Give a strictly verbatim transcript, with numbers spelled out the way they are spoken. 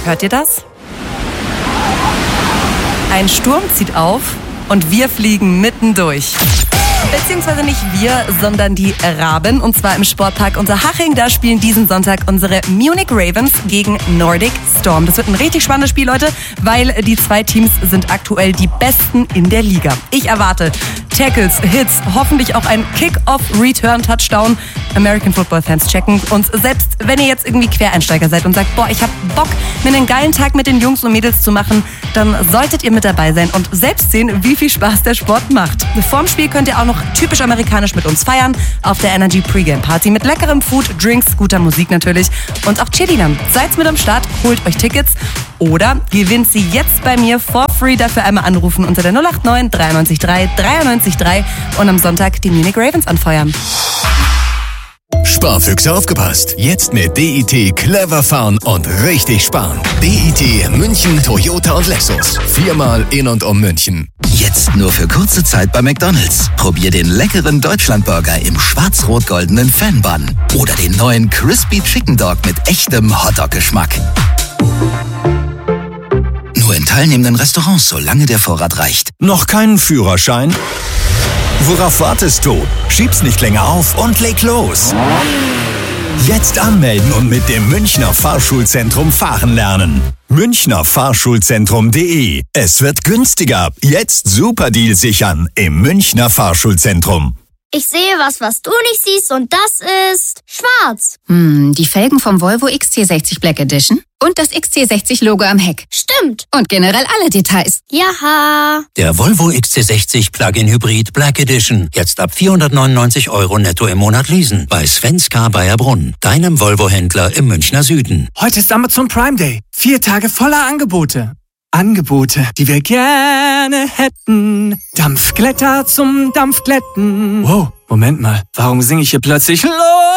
Hört ihr das? Ein Sturm zieht auf und wir fliegen mittendurch. Beziehungsweise nicht wir, sondern die Raben. Und zwar im Sportpark Unterhaching. Da spielen diesen Sonntag unsere Munich Ravens gegen Nordic Storm. Das wird ein richtig spannendes Spiel, Leute, weil die zwei Teams sind aktuell die besten in der Liga. Ich erwarte Tackles, Hits, hoffentlich auch ein Kick-Off-Return-Touchdown. American Football-Fans checken. Und selbst wenn ihr jetzt irgendwie Quereinsteiger seid und sagt, boah, ich hab Bock, mir einen geilen Tag mit den Jungs und Mädels zu machen, dann solltet ihr mit dabei sein und selbst sehen, wie viel Spaß der Sport macht. Vorm Spiel könnt ihr auch noch typisch amerikanisch mit uns feiern auf der Energy Pre-Game Party mit leckerem Food, Drinks, guter Musik natürlich und auch Cheerleadern. Seid mit am Start, holt euch Tickets oder gewinnt sie jetzt bei mir for free. Dafür einmal anrufen unter der null acht neun dreiundneunzig drei dreiundneunzig drei und am Sonntag die Munich Ravens anfeuern. Sparfüchse aufgepasst. Jetzt mit D I T clever fahren und richtig sparen. D I T München, Toyota und Lexus. Viermal in und um München. Jetzt nur für kurze Zeit bei McDonald's. Probier den leckeren Deutschlandburger im schwarz-rot-goldenen Fan-Bun. Oder den neuen Crispy Chicken Dog mit echtem Hotdog-Geschmack. Nur in teilnehmenden Restaurants, solange der Vorrat reicht. Noch keinen Führerschein? Worauf wartest du? Schieb's nicht länger auf und leg los. Jetzt anmelden und mit dem Münchner Fahrschulzentrum fahren lernen. Münchner Fahrschulzentrum punkt de. Es wird günstiger. Jetzt Superdeal sichern im Münchner Fahrschulzentrum. Ich sehe was, was du nicht siehst und das ist schwarz. Hm, die Felgen vom Volvo X C sechzig Black Edition und das X C sechzig Logo am Heck. Stimmt. Und generell alle Details. Jaha. Der Volvo X C sechzig Plug-in Hybrid Black Edition. Jetzt ab vierhundertneunundneunzig Euro netto im Monat leasen. Bei Svenska Bayerbrunn, deinem Volvo-Händler im Münchner Süden. Heute ist Amazon Prime Day. Vier Tage voller Angebote. Angebote, die wir gerne hätten. Dampfglätter zum Dampfglätten. Wow, Moment mal. Warum singe ich hier plötzlich los?